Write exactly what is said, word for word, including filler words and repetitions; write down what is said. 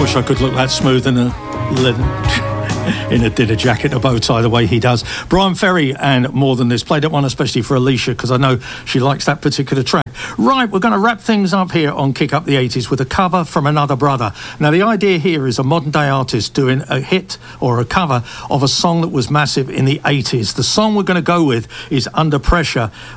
Wish I could look that smooth in a in a dinner jacket and a bow tie the way he does. Bryan Ferry and More Than This. Played that one especially for Alicia because I know she likes that particular track. Right, we're going to wrap things up here on Kick Up the eighties with a cover from another brother. Now, the idea here is a modern-day artist doing a hit or a cover of a song that was massive in the eighties. The song we're going to go with is Under Pressure